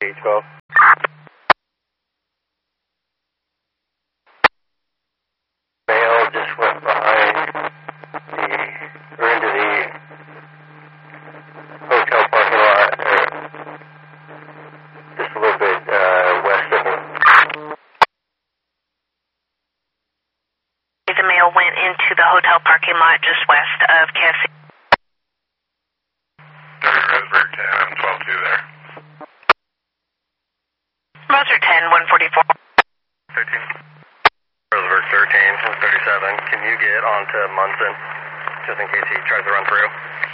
12. Male just went behind or into the hotel parking lot, just a little bit west of him. The male went into the hotel parking lot just west of Cassie. Roseburg 10, I'm 12-2 there. Roser 10, 144. 13. Roseburg 13, 37. Can you get onto Munson, just in case he tries to run through?